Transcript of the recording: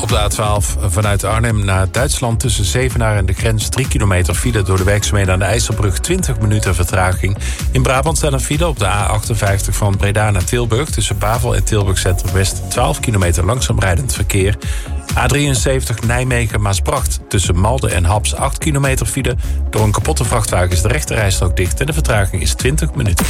Op de A12 vanuit Arnhem naar Duitsland tussen Zevenaar en de grens 3 kilometer file door de werkzaamheden aan de IJsselbrug, 20 minuten vertraging. In Brabant staat een file op de A58 van Breda naar Tilburg tussen Bavel en Tilburg Centrum West, 12 kilometer langzaam rijdend verkeer. A73 Nijmegen-Maasbracht tussen Malden en Haps, 8 kilometer file. Door een kapotte vrachtwagen is de rechterrijstrook dicht en de vertraging is 20 minuten.